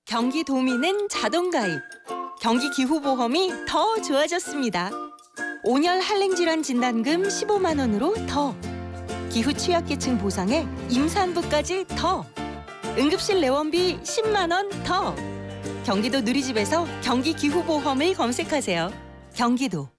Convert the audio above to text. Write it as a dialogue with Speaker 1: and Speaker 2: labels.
Speaker 1: 경기도민은 자동가입. 경기기후보험이 더 좋아졌습니다. 온열 한랭질환 진단금 15만 원으로 더. 기후 취약계층 보상에 임산부까지 더. 응급실 내원비 10만 원 더. 경기도 누리집에서 경기기후보험을 검색하세요. 경기도.